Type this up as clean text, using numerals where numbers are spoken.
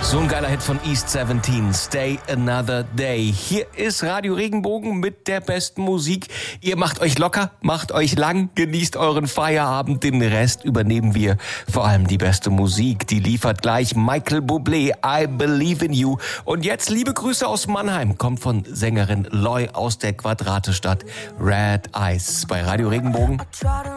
So ein geiler Hit von East 17, Stay Another Day. Hier ist Radio Regenbogen mit der besten Musik. Ihr macht euch locker, macht euch lang, genießt euren Feierabend. Den Rest übernehmen wir. Vor allem die beste Musik, die liefert gleich Michael Bublé, I Believe in You. Und jetzt liebe Grüße aus Mannheim, kommt von Sängerin Loy aus der Quadratestadt. Red Eyes bei Radio Regenbogen.